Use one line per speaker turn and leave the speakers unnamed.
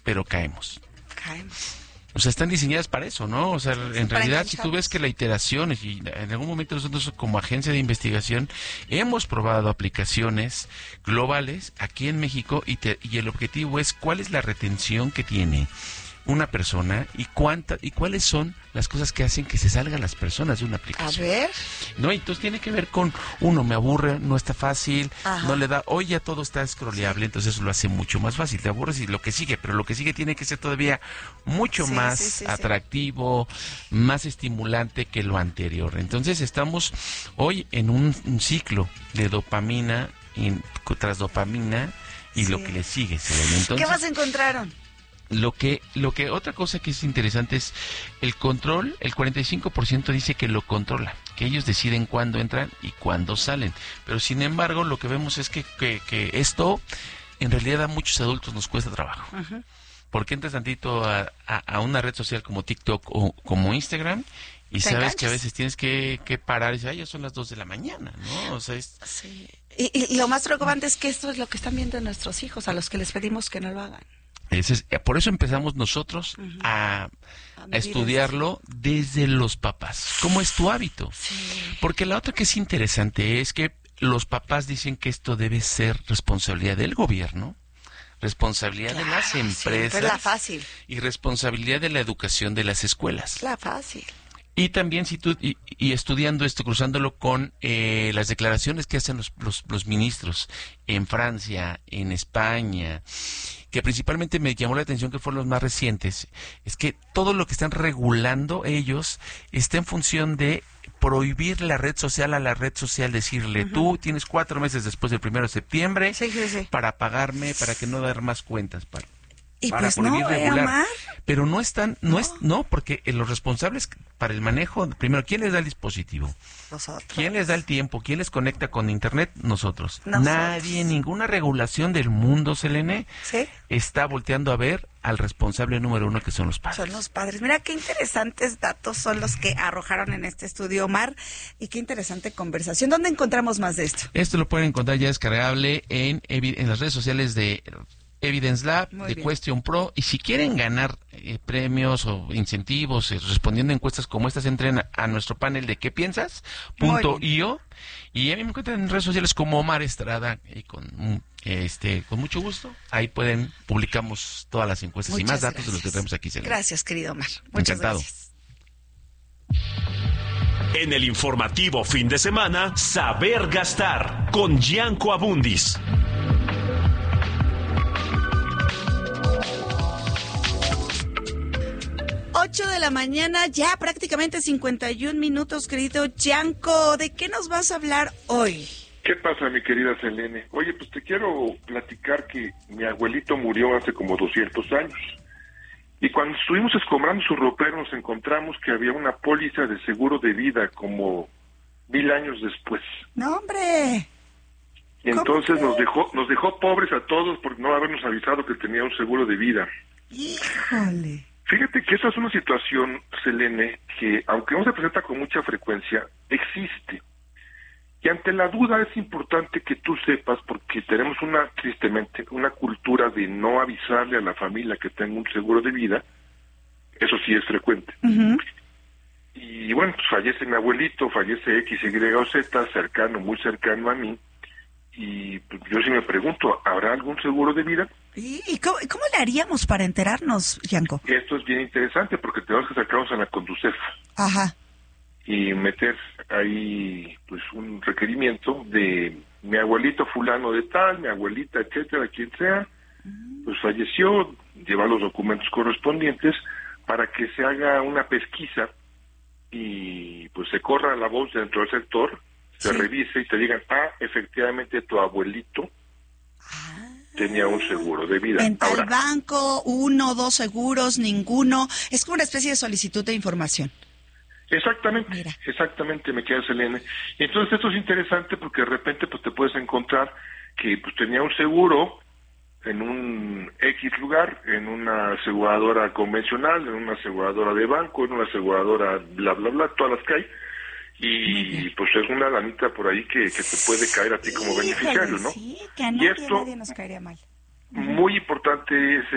pero caemos.
Caemos.
O sea, están diseñadas para eso, ¿no? O sea, en realidad, si tú ves que la iteración, y en algún momento nosotros como agencia de investigación hemos probado aplicaciones globales aquí en México y el objetivo es cuál es la retención que tiene una persona y cuáles son las cosas que hacen que se salgan las personas de una aplicación.
A ver.
No, entonces tiene que ver con, uno, me aburre, no está fácil,
Ajá.
no le da, hoy ya todo está scrolleable, entonces eso lo hace mucho más fácil, te aburres y lo que sigue, pero lo que sigue tiene que ser todavía mucho más atractivo, más estimulante que lo anterior. Entonces estamos hoy en un ciclo de dopamina tras dopamina y lo que le sigue. Entonces,
¿qué más encontraron?
Lo que otra cosa que es interesante es el control. El 45% dice que lo controla, que ellos deciden cuándo entran y cuándo salen. Pero sin embargo, lo que vemos es que esto en realidad a muchos adultos nos cuesta trabajo.
Uh-huh.
Porque entras tantito a una red social como TikTok o como Instagram y sabes que a veces tienes que parar y decir, ya son las 2 de la mañana, ¿no? O sea,
Sí. Y lo más preocupante es que esto es lo que están viendo nuestros hijos, a los que les pedimos que no lo hagan.
Por eso empezamos nosotros a estudiarlo desde los papás. ¿Cómo es tu hábito?
Sí.
Porque la otra que es interesante es que los papás dicen que esto debe ser responsabilidad del gobierno, responsabilidad de las empresas,
la fácil.
Y responsabilidad de la educación de las escuelas.
La fácil.
Y también si tú y estudiando esto, cruzándolo con las declaraciones que hacen los ministros en Francia, en España, que principalmente me llamó la atención que fueron los más recientes, es que todo lo que están regulando ellos está en función de prohibir la red social a la red social, decirle, tú tienes 4 meses después del 1 de septiembre para pagarme, para que no dar más cuentas, para
pues
prohibir regular.
Amar.
Pero no, porque los responsables para el manejo, primero, ¿quién les da el dispositivo?
Nosotros.
¿Quién les da el tiempo? ¿Quién les conecta con internet? Nosotros. Nadie, ninguna regulación del mundo, Selene, está volteando a ver al responsable número 1, que son los padres.
Son los padres. Mira qué interesantes datos son los que arrojaron en este estudio, Omar, y qué interesante conversación. ¿Dónde encontramos más de esto?
Esto lo pueden encontrar ya descargable en las redes sociales de Evidence Lab, de Question Pro, y si quieren ganar premios o incentivos respondiendo a encuestas como estas, entren a nuestro panel de ¿qué piensas? .io, y a mí me encuentran en redes sociales como Omar Estrada, y con mucho gusto, ahí publicamos todas las encuestas y más datos de los que tenemos aquí.
Gracias, querido Omar. Muchas gracias.
En el informativo fin de semana, Saber Gastar, con Gianco Abundis.
8 de la mañana, ya prácticamente 51 minutos, querido Gianco. ¿De qué nos vas a hablar hoy?
¿Qué pasa, mi querida Selene? Oye, pues te quiero platicar que mi abuelito murió hace como 200 años. Y cuando estuvimos escombrando su ropero, nos encontramos que había una póliza de seguro de vida como 1000 años después.
¡No, hombre!
Y entonces nos dejó pobres a todos por no habernos avisado que tenía un seguro de vida.
¡Híjole!
Fíjate que esa es una situación, Selene, que aunque no se presenta con mucha frecuencia, existe. Y ante la duda es importante que tú sepas, porque tenemos tristemente, una cultura de no avisarle a la familia que tenga un seguro de vida. Eso sí es frecuente.
Uh-huh.
Y bueno, pues fallece mi abuelito, fallece X, Y o Z, muy cercano a mí. Y pues, yo sí me pregunto, ¿habrá algún seguro de vida?
¿Y cómo le haríamos para enterarnos, Gianco?
Esto es bien interesante porque tenemos que sacarnos a la Conducef.
Ajá.
Y meter ahí pues un requerimiento de mi abuelito fulano de tal, mi abuelita, etcétera, quien sea, pues falleció, llevar los documentos correspondientes para que se haga una pesquisa y pues se corra la voz dentro del sector, se revise y te digan, efectivamente tu abuelito tenía un seguro de vida.
En tal banco, 1, 2 seguros, ninguno. Es como una especie de solicitud de información.
Exactamente, me queda Selene. Y entonces esto es interesante porque de repente pues te puedes encontrar que pues tenía un seguro en un X lugar, en una aseguradora convencional, en una aseguradora de banco, en una aseguradora bla bla bla, todas las que hay, y pues es una lanita por ahí que te puede caer a ti como beneficiario, ¿no?
Sí, que a nadie nos caería mal.
Muy importante es